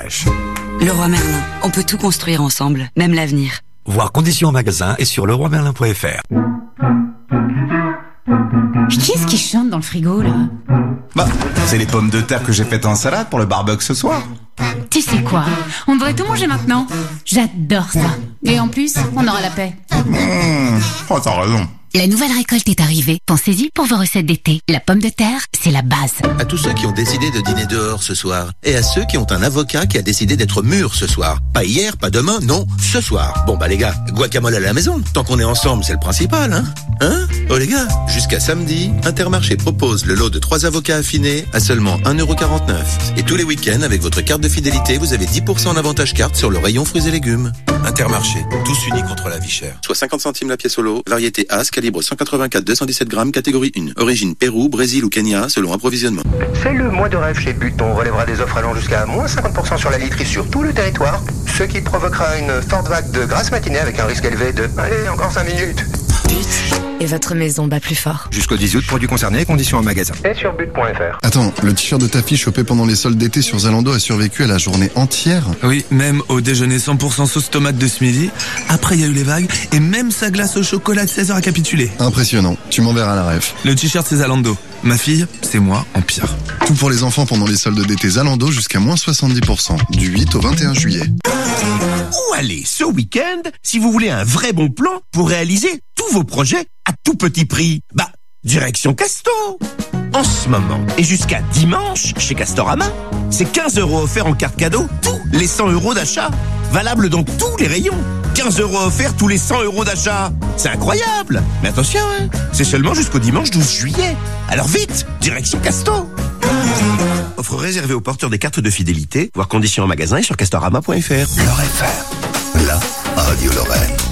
fraîche. Leroy Merlin, on peut tout construire ensemble, même l'avenir. Voir conditions en magasin et sur leroymerlin.fr. Qu'est-ce qui chante dans le frigo, là? Bah, c'est les pommes de terre que j'ai faites en salade pour le barbecue ce soir. Tu sais quoi? On devrait tout manger maintenant. J'adore ça. Et en plus, on aura la paix. Oh, t'as raison. La nouvelle récolte est arrivée. Pensez-y pour vos recettes d'été. La pomme de terre, c'est la base. À tous ceux qui ont décidé de dîner dehors ce soir. Et à ceux qui ont un avocat qui a décidé d'être mûr ce soir. Pas hier, pas demain, non, ce soir. Bon bah les gars, guacamole à la maison. Tant qu'on est ensemble, c'est le principal, hein? Hein? Oh les gars, jusqu'à samedi, Intermarché propose le lot de 3 avocats affinés à seulement 1,49€. Et tous les week-ends, avec votre carte de fidélité, vous avez 10% en avantage carte sur le rayon fruits et légumes. Intermarché, tous unis contre la vie chère. Soit 50 centimes la pièce au lot, variété As, calibre 184-217 grammes, catégorie 1. Origine Pérou, Brésil ou Kenya, selon approvisionnement. C'est le mois de rêve chez But. On relèvera des offres allant jusqu'à moins 50% sur la literie sur tout le territoire, ce qui provoquera une forte vague de grasse matinée avec un risque élevé de... Allez, encore 5 minutes. But. Et votre maison bat plus fort. Jusqu'au 10 août, produits concernés, conditions en magasin. Et sur but.fr. Attends, le t-shirt de ta fille chopé pendant les soldes d'été sur Zalando a survécu à la journée entière? Oui, même au déjeuner 100% sauce tomate de ce midi. Après, il y a eu les vagues et même sa glace au chocolat de 16h a capitulé. Impressionnant. Tu m'enverras la ref. Le t-shirt, c'est Zalando. Ma fille, c'est moi en pire. Tout pour les enfants pendant les soldes d'été Zalando jusqu'à moins 70%. Du 8 au 21 juillet. Où aller ce week-end si vous voulez un vrai bon plan pour réaliser tous vos projets à tout petit prix? Bah, direction Casto. En ce moment et jusqu'à dimanche chez Castorama, c'est 15€ offerts en carte cadeau tous les 100€ d'achat. Valable dans tous les rayons. 15€ offerts tous les 100€ d'achat. C'est incroyable. Mais attention, hein, c'est seulement jusqu'au dimanche 12 juillet. Alors vite, direction Casto. Offre réservée aux porteurs des cartes de fidélité. Voir conditions en magasin et sur castorama.fr. Lorraine FM, la radio Lorraine.